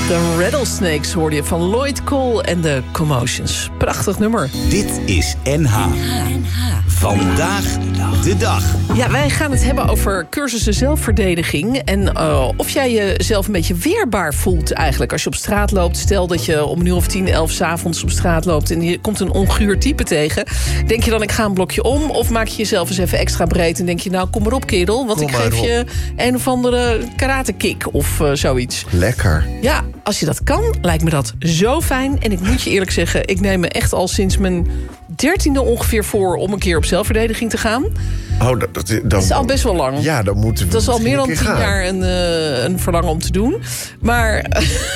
De Rattlesnakes hoorde je van Lloyd Cole en de Commotions. Prachtig nummer. Dit is NH. Vandaag de dag. Ja, wij gaan het hebben over cursussen zelfverdediging. En of jij jezelf een beetje weerbaar voelt eigenlijk als je op straat loopt. Stel dat je om 10:10, 11 s'avonds op straat loopt en je komt een onguur type tegen. Denk je dan, ik ga een blokje om? Of maak je jezelf eens even extra breed en denk je, nou, kom maar op, kerel. Want ik geef je een of andere karate-kick of zoiets. Lekker. Ja, als je dat kan, lijkt me dat zo fijn. En ik moet je eerlijk zeggen, ik neem me echt al sinds mijn 13e ongeveer voor om een keer op zelfverdediging te gaan. Oh, dat is al best wel lang. Ja, dan moeten we. Dat is al meer dan 10 jaar een verlangen om te doen. Maar,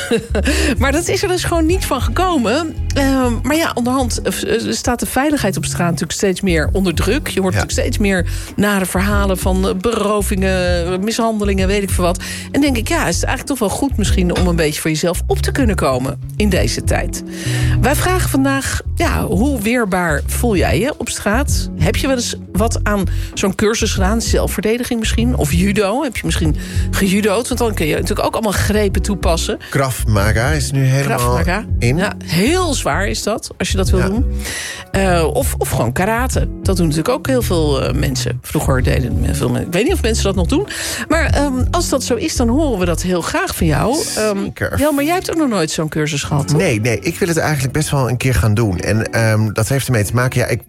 maar dat is er dus gewoon niet van gekomen. Maar ja, onderhand staat de veiligheid op straat natuurlijk steeds meer onder druk. Je hoort natuurlijk steeds meer nare verhalen van berovingen, mishandelingen, weet ik veel wat. En denk ik, ja, is het eigenlijk toch wel goed misschien om een beetje voor jezelf op te kunnen komen in deze tijd. Wij vragen vandaag, ja, hoe weerbaar voel jij je op straat? Heb je wel eens wat aan zo'n cursus gedaan? Zelfverdediging misschien? Of judo? Heb je misschien gejudo'd? Want dan kun je natuurlijk ook allemaal grepen toepassen. Krav Maga is nu helemaal in. Ja, heel zwaar is dat, als je dat wil doen. Of gewoon karate. Dat doen natuurlijk ook heel veel mensen. Vroeger deden veel mensen. Ik weet niet of mensen dat nog doen. Maar als dat zo is, dan horen we dat heel graag van jou. Ja, maar jij hebt ook nog nooit zo'n cursus gehad, toch? Nee, ik wil het eigenlijk best wel een keer gaan doen. En dat heeft ermee te maken, ja,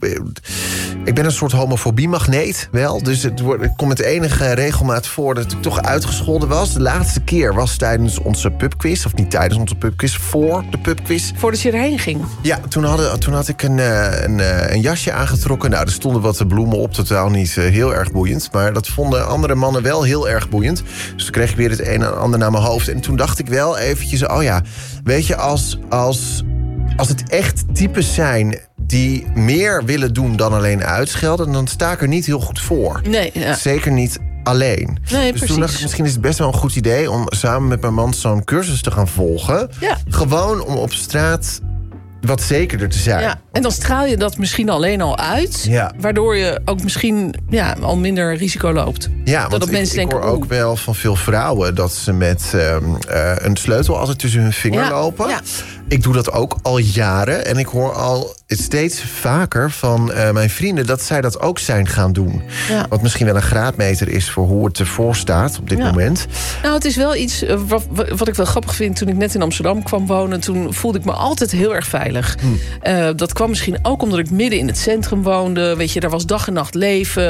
ik ben een soort homofobie-magneet, wel. Dus het komt met enige regelmaat voor dat ik toch uitgescholden was. De laatste keer was tijdens onze pubquiz. Of niet tijdens onze pubquiz, voor de pubquiz. Voordat je erheen ging? Ja, toen had ik een jasje aangetrokken. Nou, er stonden wat bloemen op, totaal niet heel erg boeiend. Maar dat vonden andere mannen wel heel erg boeiend. Dus toen kreeg ik weer het een en ander naar mijn hoofd. En toen dacht ik wel eventjes, oh ja, weet je, als het echt types zijn die meer willen doen dan alleen uitschelden, dan sta ik er niet heel goed voor. Nee, ja. Zeker niet alleen. Nee, dus toen dacht ik, misschien is het best wel een goed idee om samen met mijn man zo'n cursus te gaan volgen. Ja. Gewoon om op straat wat zekerder te zijn. Ja, en dan straal je dat misschien alleen al uit. Ja. Waardoor je ook misschien al minder risico loopt. Ja, want ik hoor ook wel van veel vrouwen dat ze met een sleutel altijd tussen hun vinger lopen. Ja. Ik doe dat ook al jaren. En ik hoor al steeds vaker van mijn vrienden dat zij dat ook zijn gaan doen. Ja. Wat misschien wel een graadmeter is voor hoe het ervoor staat op dit moment. Nou, het is wel iets wat ik wel grappig vind. Toen ik net in Amsterdam kwam wonen, toen voelde ik me altijd heel erg veilig. Dat kwam misschien ook omdat ik midden in het centrum woonde. Weet je, daar was dag en nacht leven.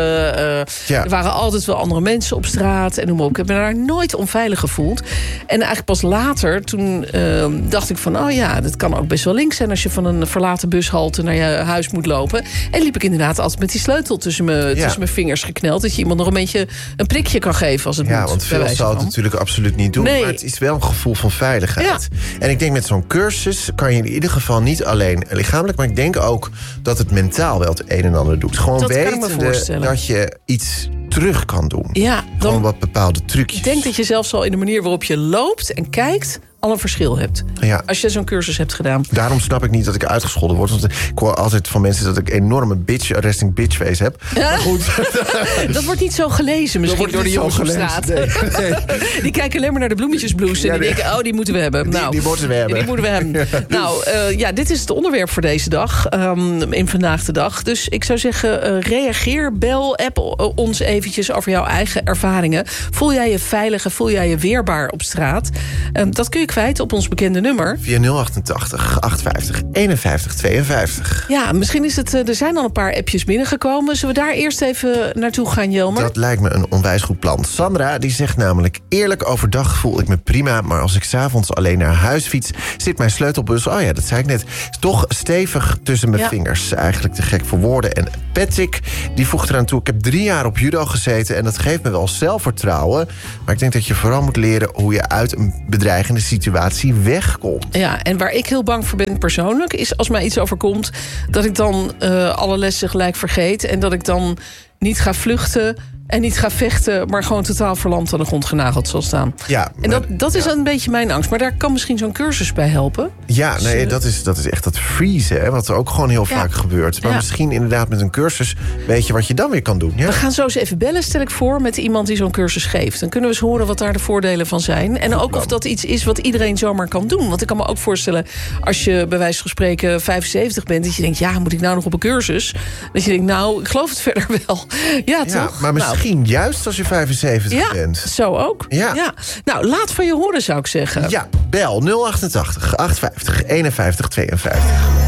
Er waren altijd wel andere mensen op straat. En noem maar op. Ik heb me daar nooit onveilig gevoeld. En eigenlijk pas later, toen dacht ik van, oh ja, dat kan ook best wel links zijn als je van een verlaten bushalte naar je huis moet lopen. En liep ik inderdaad altijd met die sleutel tussen mijn vingers gekneld. Dat je iemand nog een beetje een prikje kan geven als het moet. Ja, want veel zou het natuurlijk absoluut niet doen. Nee. Maar het is wel een gevoel van veiligheid. Ja. En ik denk met zo'n cursus kan je in ieder geval niet alleen lichamelijk, maar ik denk ook dat het mentaal wel het een en ander doet. Gewoon weten dat je iets terug kan doen. Ja, gewoon wat bepaalde trucjes. Ik denk dat je zelfs al in de manier waarop je loopt en kijkt al een verschil hebt. Ja. Als je zo'n cursus hebt gedaan. Daarom snap ik niet dat ik uitgescholden word. Want ik hoor altijd van mensen dat ik enorme resting bitch face heb. Ja? Maar goed. Dat wordt niet zo gelezen misschien door de jongens op straat. Nee. Die kijken alleen maar naar de bloemetjesblouse. En die denken, oh, die moeten we hebben. Die moeten we hebben. Die moeten we hebben. Nou, dit is het onderwerp voor deze dag. In Vandaag de Dag. Dus ik zou zeggen, reageer, bel, app ons eventjes over jouw eigen ervaringen. Voel jij je veilig en voel jij je weerbaar op straat? Dat kun je kwijt op ons bekende nummer. Via 088 850 51 52. Ja, misschien is het. Er zijn al een paar appjes binnengekomen. Zullen we daar eerst even naartoe gaan, Jelmer? Dat lijkt me een onwijs goed plan. Sandra die zegt namelijk, eerlijk overdag voel ik me prima, maar als ik 's avonds alleen naar huis fiets, zit mijn sleutelbus, oh ja, dat zei ik net, toch stevig tussen mijn vingers. Eigenlijk te gek voor woorden. En Patrick die voegt eraan toe, ik heb 3 jaar op judo gezeten en dat geeft me wel zelfvertrouwen. Maar ik denk dat je vooral moet leren hoe je uit een bedreigende situatie wegkomt. Ja, en waar ik heel bang voor ben persoonlijk, is als mij iets overkomt, dat ik dan alle lessen gelijk vergeet en dat ik dan niet ga vluchten, En niet ga vechten, maar gewoon totaal verlamd aan de grond genageld zal staan. Ja, en dat is een beetje mijn angst. Maar daar kan misschien zo'n cursus bij helpen. Ja, nee, dat is echt dat freezen, hè, wat er ook gewoon heel vaak gebeurt. Maar misschien inderdaad met een cursus weet je wat je dan weer kan doen. Ja? We gaan zo eens even bellen, stel ik voor, met iemand die zo'n cursus geeft. Dan kunnen we eens horen wat daar de voordelen van zijn. En ook of dat iets is wat iedereen zomaar kan doen. Want ik kan me ook voorstellen, als je bij wijze van spreken 75 bent, dat je denkt, ja, moet ik nou nog op een cursus? Dat je denkt, nou, ik geloof het verder wel. Ja, toch? Maar misschien juist als je 75 bent. Zo ook. Ja. Nou, laat van je horen, zou ik zeggen. Ja, bel 088 850 51 52.